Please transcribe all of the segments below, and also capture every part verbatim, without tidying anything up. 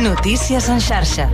Notícies en xarxa.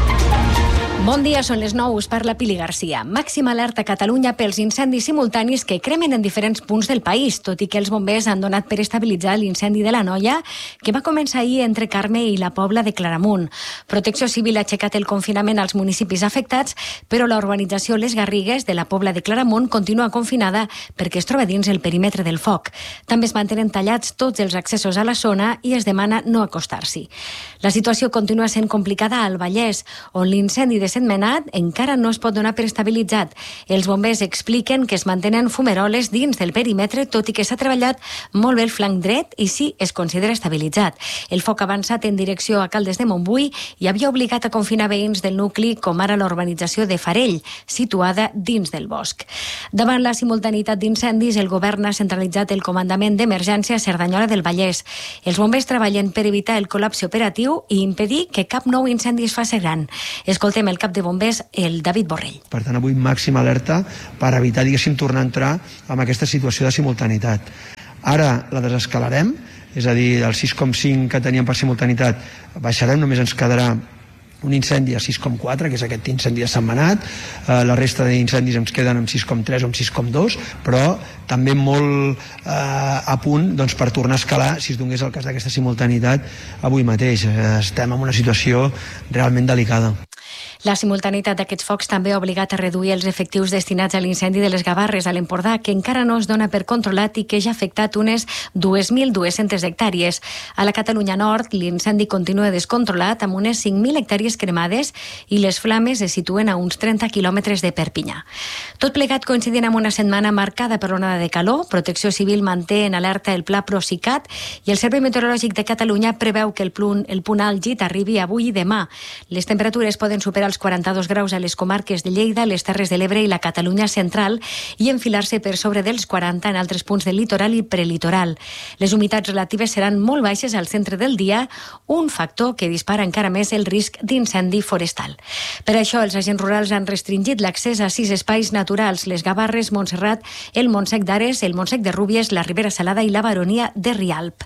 Bon dia, són les nou, us parla Pili Garcia. Màxima alerta a Catalunya pels incendis simultanis que cremen en diferents punts del país, tot i que els bombers han donat per estabilitzar l'incendi de la Noia, que va començar ahir entre Carme i la Pobla de Claramunt. Protecció Civil ha aixecat el confinament als municipis afectats, però la urbanització Les Garrigues de la Pobla de Claramunt continua confinada perquè es troba dins el perímetre del foc. També es mantenen tallats tots els accessos a la zona i es demana no acostar-s'hi. La situació continua sent complicada al Vallès, on l'incendi de Sentmenat encara no es pot donar per estabilitzat. Els bombers expliquen que es mantenen fumeroles dins del perímetre, tot i que s'ha treballat molt bé el flanc dret i sí es considera estabilitzat. El foc ha avançat en direcció a Caldes de Montbui i havia obligat a confinar veïns del nucli, com ara la urbanització de Farell, situada dins del bosc. Davant la simultaneïtat d'incendis, el govern ha centralitzat el comandament d'emergència a Cerdanyola del Vallès. Els bombers treballen per evitar el col·lapse operatiu i impedir que cap nou incendi es faci gran. Escoltem el cap de bombers, el David Borrell. Per tant, avui màxima alerta per evitar, diguéssim, tornar a entrar en aquesta situació de simultaneïtat. Ara la desescalarem, és a dir, el sis coma cinc que teníem per simultaneïtat baixarem, només ens quedarà un incendi a sis coma quatre, que és aquest incendi de Sentmenat, eh, la resta d'incendis ens queden amb sis coma tres o amb sis coma dos, però també molt eh, a punt doncs, per tornar a escalar, si es donés el cas d'aquesta simultaneïtat avui mateix. Eh, estem en una situació realment delicada. La simultaneïtat d'aquests focs també ha obligat a reduir els efectius destinats a l'incendi de les Gavarres a l'Empordà, que encara no es dona per controlat i que ja ha afectat unes dues mil dues-centes hectàrees. A la Catalunya Nord, l'incendi continua descontrolat amb unes cinc mil hectàrees cremades i les flames es situen a uns trenta quilòmetres de Perpinyà. Tot plegat coincidint amb una setmana marcada per l'onada de calor. Protecció Civil manté en alerta el Pla Procicat i el Servei Meteorològic de Catalunya preveu que el punt, el punt àlgid arribi avui i demà. Les temperatures poden superar els quaranta-dos graus a les comarques de Lleida, les Terres de l'Ebre i la Catalunya central i enfilar-se per sobre dels quaranta en altres punts del litoral i prelitoral. Les humitats relatives seran molt baixes al centre del dia, un factor que dispara encara més el risc d'incendi forestal. Per això, els agents rurals han restringit l'accés a sis espais naturals: les Gavarres, Montserrat, el Montsec d'Ares, el Montsec de Rúbies, la Ribera Salada i la Baronia de Rialp.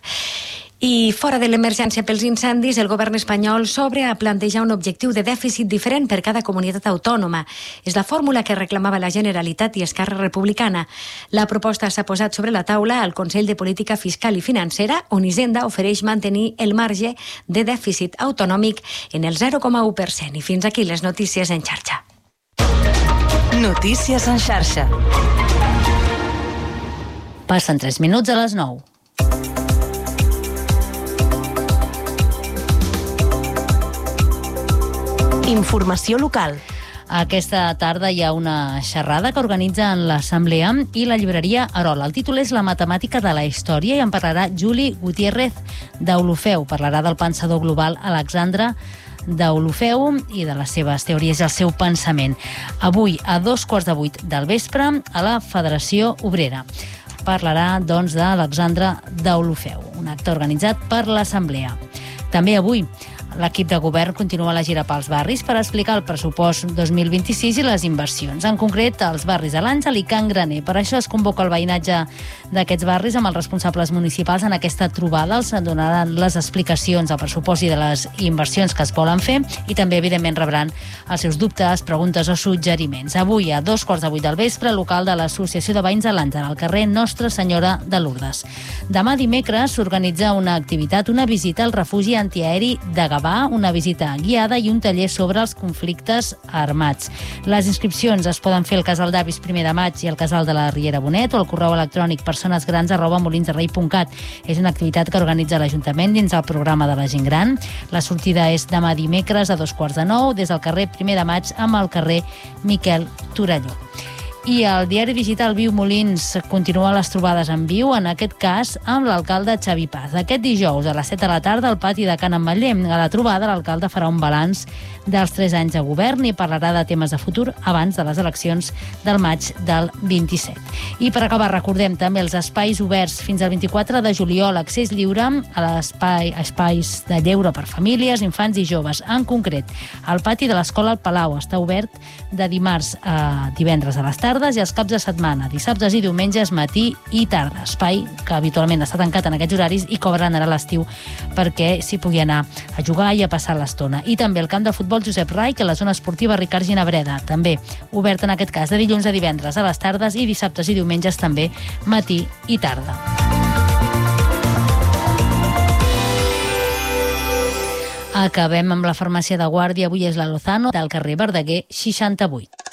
I fora de l'emergència pels incendis, el govern espanyol s'obre a plantejar un objectiu de dèficit diferent per cada comunitat autònoma. És la fórmula que reclamava la Generalitat i Esquerra Republicana. La proposta s'ha posat sobre la taula al Consell de Política Fiscal i Financera, on Hisenda ofereix mantenir el marge de dèficit autonòmic en el zero coma u per cent. I fins aquí les notícies en xarxa. Notícies en xarxa. Passen tres minuts a les nou. Informació local. Aquesta tarda hi ha una xerrada que organitzen l'Assemblea i la llibreria Arola. El títol és La matemàtica de la història i en parlarà Juli Gutiérrez d'Olofeu. Parlarà del pensador global Alexandre d'Olofeu i de les seves teories i el seu pensament. Avui, a dos quarts de vuit del vespre, a la Federació Obrera. Parlarà, doncs, d'Alexandre d'Olofeu, un acte organitzat per l'Assemblea. També avui, l'equip de govern continua la gira pels barris per explicar el pressupost dos mil vint-i-sis i les inversions, en concret els barris de l'Àngel i Can Graner. Per això es convoca el veïnatge d'aquests barris amb els responsables municipals en aquesta trobada. Els donaran les explicacions del pressupost i de les inversions que es volen fer i també, evidentment, rebran els seus dubtes, preguntes o suggeriments. Avui, a dos quarts de vuit del vespre, local de l'Associació de Veïns de l'Àngel, al carrer Nostra Senyora de Lourdes. Demà dimecres s'organitza una activitat, una visita al refugi antiaeri de Gavà, una visita guiada i un taller sobre els conflictes armats. Les inscripcions es poden fer al Casal d'Avis primer de maig i al Casal de la Riera Bonet o al correu electrònic personesgrans arroba molinsderrei punt cat. És una activitat que organitza l'Ajuntament dins el programa de la gent gran. La sortida és demà dimecres a dos quarts de nou des del carrer primer de maig amb el carrer Miquel Torelló. I el diari digital Viu Molins continua les trobades en viu, en aquest cas amb l'alcalde Xavi Paz. Aquest dijous a les set de la tarda al pati de Can Ametller. A la trobada l'alcalde farà un balanç dels tres anys de govern i parlarà de temes de futur abans de les eleccions del maig del vint-i-set. I per acabar, recordem també els espais oberts fins al vint-i-quatre de juliol, accés lliure a l'espai, espais de lleure per famílies, infants i joves. En concret, el pati de l'escola al Palau està obert de dimarts a divendres a les tardes tardes i els caps de setmana, dissabtes i diumenges, matí i tarda. Espai que habitualment està tancat en aquests horaris i que obren ara a l'estiu perquè s'hi pugui anar a jugar i a passar l'estona. I també el camp de futbol Josep Rai, que a la zona esportiva Ricard Ginabreda, també obert en aquest cas de dilluns a divendres a les tardes i dissabtes i diumenges també matí i tarda. Acabem amb la farmàcia de Guàrdia. Avui és la Lozano, del carrer Verdaguer seixanta-vuit.